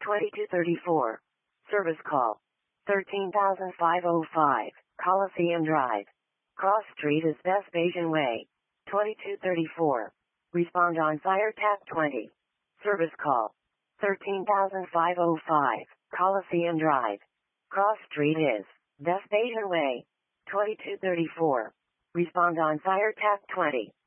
2234. Service call. 13,505, Coliseum Drive. Cross Street is Vespasian Way. 2234. Respond on Fire Tap 20. Service call. 13,505, Coliseum Drive. Cross Street is Vespasian Way. 2234. Respond on Fire Tap 20.